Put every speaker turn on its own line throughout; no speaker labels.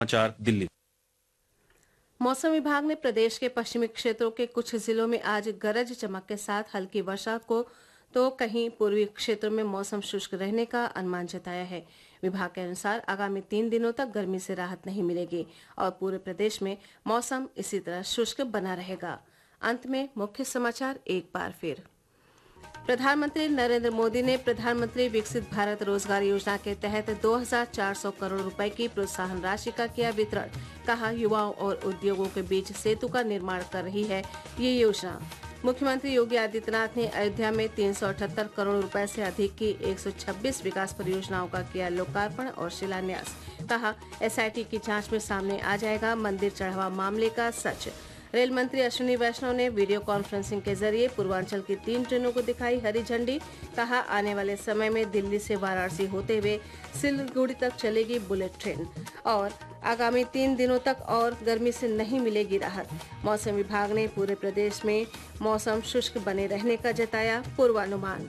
समाचार दिल्ली।
मौसम विभाग ने प्रदेश के पश्चिमी क्षेत्रों के कुछ जिलों में आज गरज चमक के साथ हल्की वर्षा को तो कहीं पूर्वी क्षेत्रों में मौसम शुष्क रहने का अनुमान जताया है। विभाग के अनुसार आगामी 3 दिनों तक गर्मी से राहत नहीं मिलेगी और पूरे प्रदेश में मौसम इसी तरह शुष्क बना रहेगा। अंत में मुख्य समाचार एक बार फिर। प्रधानमंत्री नरेंद्र मोदी ने प्रधानमंत्री विकसित भारत रोजगार योजना के तहत 2,400 करोड़ रुपए की प्रोत्साहन राशि का किया वितरण। कहा, युवाओं और उद्योगों के बीच सेतु का निर्माण कर रही है ये योजना। मुख्यमंत्री योगी आदित्यनाथ ने अयोध्या में 378 करोड़ रुपए से अधिक की 126 विकास परियोजनाओं का किया लोकार्पण और शिलान्यास। कहा, एसआईटी की जांच में सामने आ जाएगा मंदिर चढ़ावा मामले का सच। रेल मंत्री अश्विनी वैष्णव ने वीडियो कॉन्फ्रेंसिंग के जरिए पूर्वांचल की 3 ट्रेनों को दिखाई हरी झंडी। कहा, आने वाले समय में दिल्ली से वाराणसी होते हुए सिलीगुड़ी तक चलेगी बुलेट ट्रेन और आगामी 3 दिनों तक और गर्मी से नहीं मिलेगी राहत। मौसम विभाग ने पूरे प्रदेश में मौसम शुष्क बने रहने का जताया पूर्वानुमान।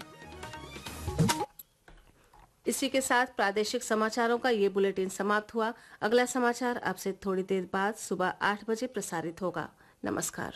इसी के साथ प्रादेशिक समाचारों का ये बुलेटिन समाप्त हुआ। अगला समाचार आपसे थोड़ी देर बाद सुबह 8 बजे प्रसारित होगा। नमस्कार।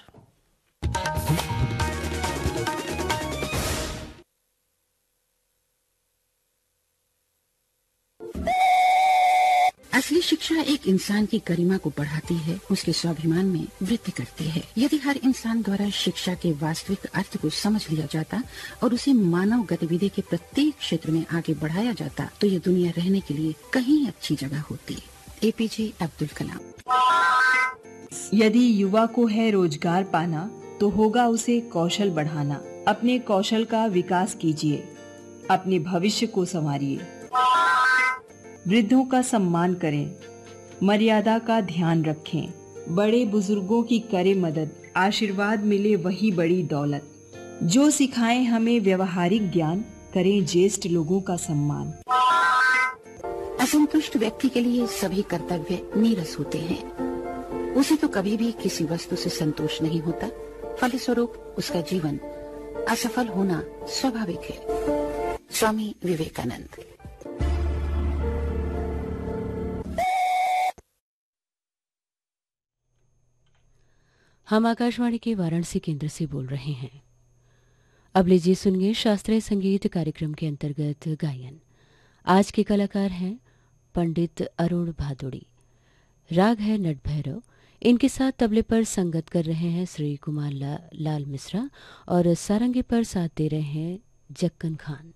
असली शिक्षा एक इंसान की गरिमा को बढ़ाती है, उसके स्वाभिमान में वृद्धि करती है। यदि हर इंसान द्वारा शिक्षा के वास्तविक अर्थ को समझ लिया जाता और उसे मानव गतिविधि के प्रत्येक क्षेत्र में आगे बढ़ाया जाता तो ये दुनिया रहने के लिए कहीं अच्छी जगह होती। एपीजे अब्दुल कलाम।
यदि युवा को है रोजगार पाना तो होगा उसे कौशल बढ़ाना। अपने कौशल का विकास कीजिए, अपने भविष्य को संवारिए। वृद्धों का सम्मान करें, मर्यादा का ध्यान रखें, बड़े बुजुर्गों की करें मदद, आशीर्वाद मिले वही बड़ी दौलत। जो सिखाएं हमें व्यवहारिक ज्ञान, करें ज्येष्ठ लोगों का सम्मान।
असंतुष्ट व्यक्ति के लिए सभी कर्तव्य नीरस होते हैं। उसे तो कभी भी किसी वस्तु से संतोष नहीं होता, फलस्वरूप उसका जीवन असफल होना स्वाभाविक है। स्वामी विवेकानंद।
हम आकाशवाणी के वाराणसी केंद्र से बोल रहे हैं। अब लीजिए सुनिए शास्त्रीय संगीत कार्यक्रम के अंतर्गत गायन। आज के कलाकार हैं पंडित अरुण भादुड़ी। राग है नट भैरव। इनके साथ तबले पर संगत कर रहे हैं श्री कुमार लाल मिश्रा और सारंगी पर साथ दे रहे हैं जक्कन खान।